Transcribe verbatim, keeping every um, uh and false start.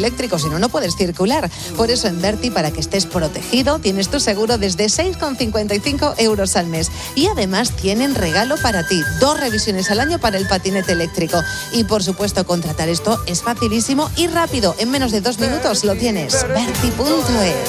eléctrico, si no, no puedes circular. Por eso en Berti, para que estés protegido, tienes tu seguro desde seis con cincuenta y cinco euros al mes. Y además tienen regalo para ti, dos revisiones al año para el patinete eléctrico. Y por supuesto, contratar esto es facilísimo y rápido. En menos de dos minutos lo tienes. Berti punto es.